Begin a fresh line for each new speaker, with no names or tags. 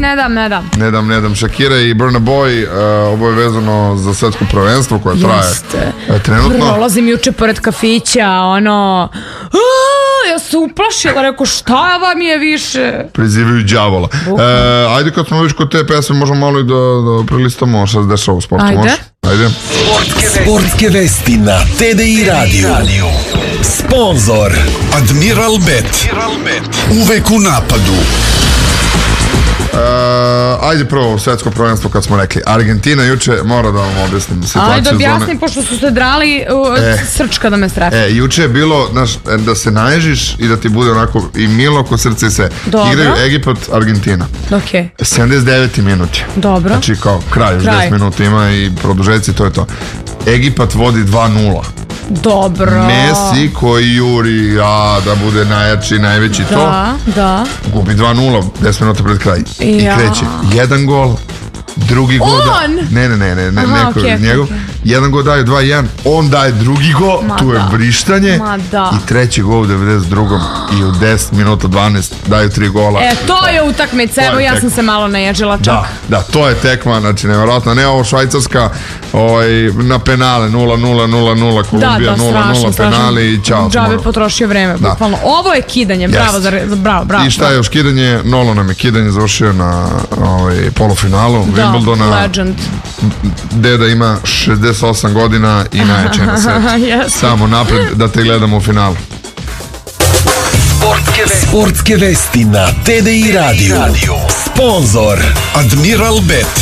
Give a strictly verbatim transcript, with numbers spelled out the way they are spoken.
ne dam, ne dam.
Ne dam, ne dam. Shakira i Burna Boy, uh, ovo je vezano za svetsko prvenstvo koje traje uh, trenutno.
Prolazim juče pored kafića, ono... Ja se uplašila, rekao šta vam je više?
Prizivaju đavola. E, ajde kad smo viš kod te pesme, možemo malo i da, da prilistamo šta se dešava u sportu.
Ajde.
Može? Ajde.
Sportske vesti na T D I radiju. Sponzor
Admiral Bet. Uvek u napadu.
Uh, ajde prvo svetsko prvenstvo kad smo rekli. Argentina juče, mora da vam objasnim situaciju.
Ajde objasnim, pošto su se drali uh,
e,
srčka da me strefa.
E, juče je bilo, znaš, da se naježiš i da ti bude onako i milo ko srce i sve.
Dobro.
Igraju Egipat, Argentina.
Ok.
sedamdeset deveti minut je.
Dobro.
Znači kao kraj, još
Kraj.
deset minuta ima i produžeci, to je to. Egipat vodi dva nula.
Dobro.
Messi koji juri a, da bude najjači, najveći
da,
to.
Da, da.
Gubi dva nula, deset minuta pred kraj.
Ja.
I kreće. Jedan gol, drugi gol.
On?
Da, ne, ne, ne, ne, ne
Aha,
neko
okay,
njegov.
okay.
Jedan gol daje dva jedan, on daje drugi gol,
Ma
tu je
da.
vrištanje.
Ma da.
I treći gol u devedeset drugom i u deset minuta dvanaest daju tri gola.
E, to je utakmica, evo ja sam se malo naježila čak.
Da, da, to je tekma, znači nevjerojatno, ne ovo Švajcarska ovaj, na penale nula nula nula nula, Kolumbija nula nula penali i čao.
Džabe potrošio vreme,
da.
bukvalno. Ovo je kidanje, yes. bravo, za, bravo, bravo.
I šta je još kidanje? Nolo nam je kidanje završio na ovaj, polufinalu
da,
Wimbledona.
Legend.
Deda ima šezdeset osam godina i najjače na svetu.
yes.
Samo napred da te gledamo u finalu.
Sportske vesti, Sportske vesti na T D I radiju. Sponzor
Admiral Bet.